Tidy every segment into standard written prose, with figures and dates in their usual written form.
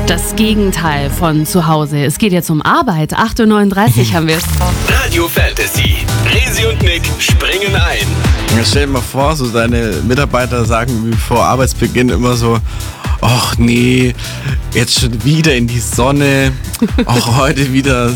Das Gegenteil von zu Hause. Es geht jetzt um Arbeit. 8.39 Uhr haben wir es. Radio Fantasy. Resi und Nick springen ein. Stell dir mal vor, so deine Mitarbeiter sagen wie vor Arbeitsbeginn immer so: ach nee, jetzt schon wieder in die Sonne. Auch heute wieder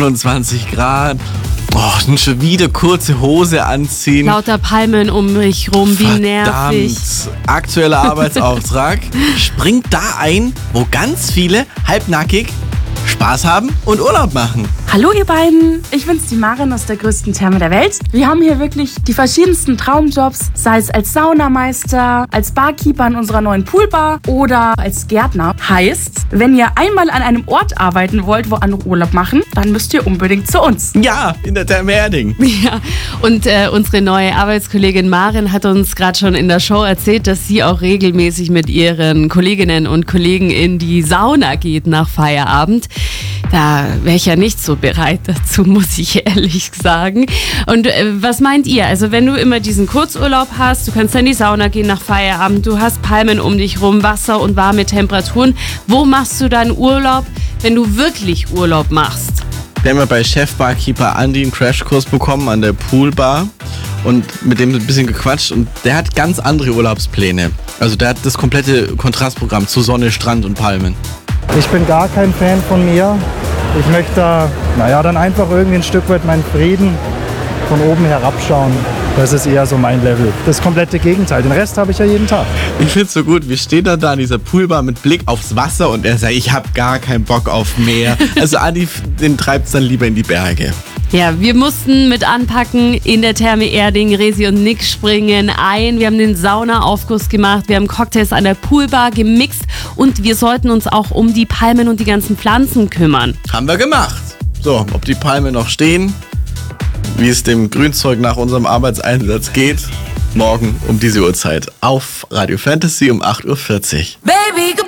27 Grad. Och, und schon wieder kurze Hose anziehen. Lauter Palmen um mich rum, wie nervig. Aktueller Arbeitsauftrag. Springt da ein, wo ganz viele halbnackig Spaß haben und Urlaub machen. Hallo ihr beiden, ich bin's, die Maren aus der größten Therme der Welt. Wir haben hier wirklich die verschiedensten Traumjobs, sei es als Saunameister, als Barkeeper in unserer neuen Poolbar oder als Gärtner. Heißt, wenn ihr einmal an einem Ort arbeiten wollt, wo andere Urlaub machen, dann müsst ihr unbedingt zu uns. Ja, in der Therme Erding. Ja, und unsere neue Arbeitskollegin Maren hat uns gerade schon in der Show erzählt, dass sie auch regelmäßig mit ihren Kolleginnen und Kollegen in die Sauna geht nach Feierabend. Da wäre ich ja nicht so bereit dazu, muss ich ehrlich sagen. Und was meint ihr? Also wenn du immer diesen Kurzurlaub hast, du kannst dann in die Sauna gehen nach Feierabend, du hast Palmen um dich rum, Wasser und warme Temperaturen. Wo machst du dann Urlaub, wenn du wirklich Urlaub machst? Wir haben ja bei Chef-Barkeeper Andi einen Crashkurs bekommen an der Poolbar und mit dem ein bisschen gequatscht und der hat ganz andere Urlaubspläne. Also der hat das komplette Kontrastprogramm zu Sonne, Strand und Palmen. Ich bin gar kein Fan von mir. Ich möchte dann einfach irgendwie ein Stück weit meinen Frieden von oben herabschauen. Das ist eher so mein Level. Das komplette Gegenteil. Den Rest habe ich ja jeden Tag. Ich finde es so gut. Wir stehen da an dieser Poolbar mit Blick aufs Wasser und er sagt, ich habe gar keinen Bock auf Meer. Also Adi, den treibt es dann lieber in die Berge. Ja, wir mussten mit anpacken in der Therme Erding. Resi und Nick springen ein. Wir haben den Saunaaufguss gemacht. Wir haben Cocktails an der Poolbar gemixt. Und wir sollten uns auch um die Palmen und die ganzen Pflanzen kümmern. Haben wir gemacht. So, ob die Palmen noch stehen, wie es dem Grünzeug nach unserem Arbeitseinsatz geht, morgen um diese Uhrzeit auf Radio Fantasy um 8.40 Uhr. Baby,